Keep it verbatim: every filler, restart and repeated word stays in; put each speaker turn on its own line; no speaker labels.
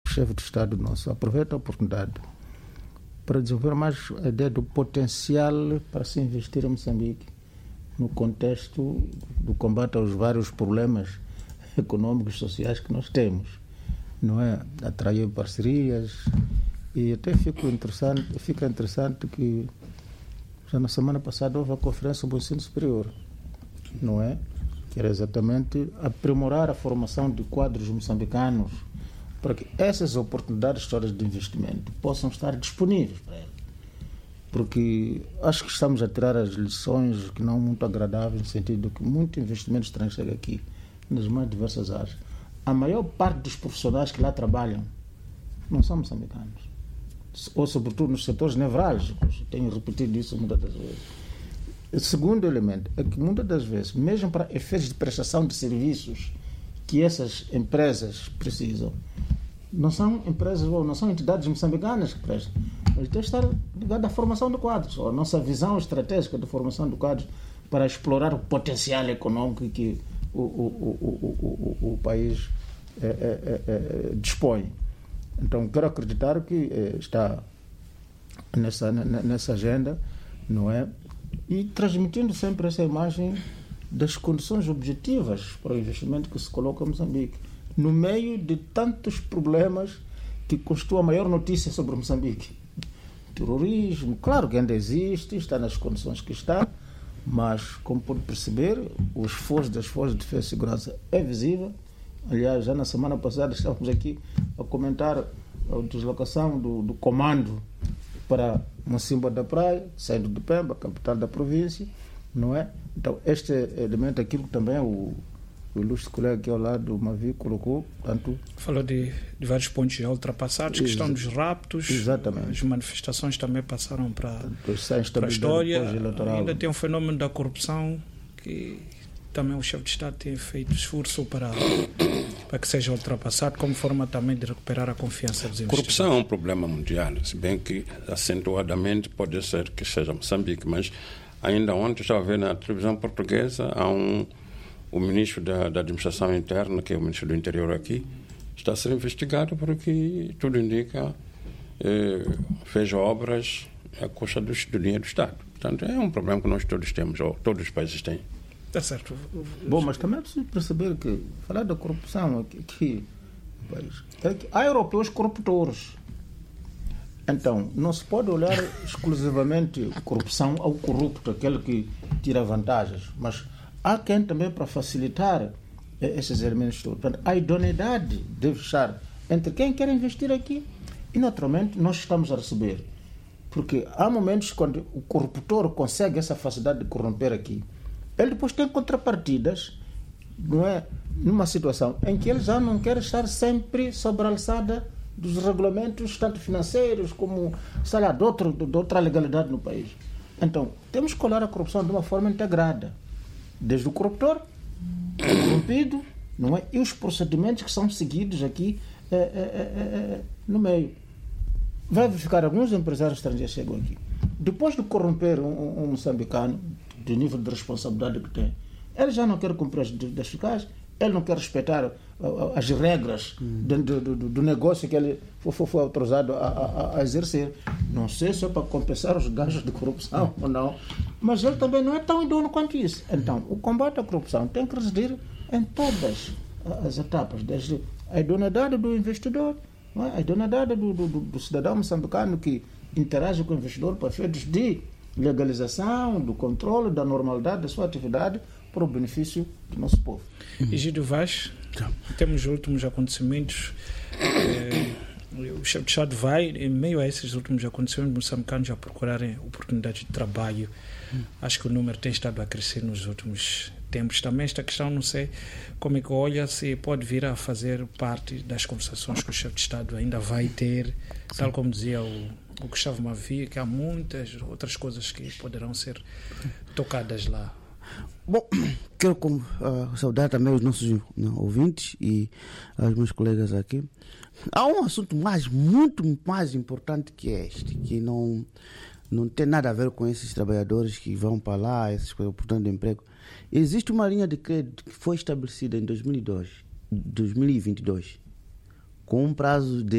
chefe de Estado nosso aproveita a oportunidade para desenvolver mais a ideia do potencial para se investir em Moçambique no contexto do combate aos vários problemas econômicos e sociais que nós temos, não é? Atrair parcerias, e até fico interessante, fica interessante que já na semana passada houve a conferência sobre o ensino superior, não é? Que era exatamente aprimorar a formação de quadros moçambicanos para que essas oportunidades todas de investimento possam estar disponíveis para eles. Porque acho que estamos a tirar as lições que não muito agradáveis, no sentido de que muito investimento estrangeiro chega aqui, nas mais diversas áreas. A maior parte dos profissionais que lá trabalham não são moçambicanos, ou sobretudo nos setores nevrálgicos. Tenho repetido isso muitas das vezes. O segundo elemento é que muitas das vezes, mesmo para efeitos de prestação de serviços que essas empresas precisam, não são empresas ou não são entidades moçambicanas que prestam, mas tem que estar ligado à formação de quadros, ou a nossa visão estratégica de formação de quadros para explorar o potencial econômico que o, o, o, o, o, o país é, é, é, dispõe. Então, quero acreditar que é, está nessa, nessa agenda, não é? E transmitindo sempre essa imagem das condições objetivas para o investimento que se coloca em Moçambique, no meio de tantos problemas que constituem a maior notícia sobre Moçambique. Terrorismo, claro que ainda existe, está nas condições que está, mas, como pode perceber, o esforço das forças de defesa e segurança é visível. Aliás, já na semana passada estávamos aqui a comentar a deslocação do, do comando para Mocimboa da Praia, saindo de Pemba, capital da província, não é? Então, este elemento, aquilo que também o, o ilustre colega aqui ao lado do Mavi colocou, portanto...
Falou de, de vários pontos já ultrapassados, questão dos raptos,
exatamente.
As manifestações também passaram para,
portanto,
para a história. Ainda tem um fenômeno da corrupção que também o chefe de Estado tem feito esforço para, para que seja ultrapassado, como forma também de recuperar a confiança dos investidores.
Corrupção é um problema mundial, se bem que acentuadamente pode ser que seja Moçambique, mas ainda ontem estava a ver na televisão portuguesa, há um, o ministro da, da Administração Interna, que é o ministro do Interior aqui, está a ser investigado porque tudo indica eh, fez obras à custa do, do dinheiro do Estado. Portanto, é um problema que nós todos temos, ou todos os países têm.
Está certo.
Bom, mas também é preciso perceber que falar da corrupção aqui, aqui é que há europeus corruptores. Então, não se pode olhar exclusivamente corrupção ao corrupto, aquele que tira vantagens, mas há quem também para facilitar esses elementos todos. Portanto, a idoneidade deve estar entre quem quer investir aqui e, naturalmente, nós estamos a receber. Porque há momentos quando o corruptor consegue essa facilidade de corromper aqui, ele depois tem contrapartidas, não é? Numa situação em que ele já não quer estar sempre sobre a alçada dos regulamentos, tanto financeiros como, sei lá, de, outro, de outra legalidade no país. Então, temos que olhar a corrupção de uma forma integrada, desde o corruptor, o corrompido, não é? E os procedimentos que são seguidos aqui é, é, é, é, no meio. Vai verificar, alguns empresários estrangeiros chegam aqui. Depois de corromper um, um moçambicano, do nível de responsabilidade que tem, ele já não quer cumprir as dívidas fiscais, ele não quer respeitar uh, as regras hum. do, do, do, do negócio que ele foi, foi autorizado a, a, a exercer. Não sei se é para compensar os gastos de corrupção ou não, mas ele também não é tão idôneo quanto isso. Então, o combate à corrupção tem que residir em todas as etapas, desde a idoneidade do investidor, não é? A idoneidade do, do, do cidadão moçambicano que interage com o investidor para efeitos de legalização, do controle, da normalidade da sua atividade para o benefício do nosso povo.
Egídio Vaz, temos os últimos acontecimentos. Eh, o chefe de Estado vai, em meio a esses últimos acontecimentos, moçambicanos a procurarem oportunidades de trabalho. Hum. Acho que o número tem estado a crescer nos últimos tempos. Também esta questão, não sei como é que olha, se pode vir a fazer parte das conversações que o chefe de Estado ainda vai ter, sim, tal como dizia o o Gustavo Mavi, que há muitas outras coisas que poderão ser tocadas lá.
Bom, quero uh, saudar também os nossos uh, ouvintes e os meus colegas aqui. Há um assunto mais, muito mais importante que este, que não, não tem nada a ver com esses trabalhadores que vão para lá, essas coisas, portanto, de emprego. Existe uma linha de crédito que foi estabelecida em dois mil e dois, dois mil e vinte e dois, com um prazo de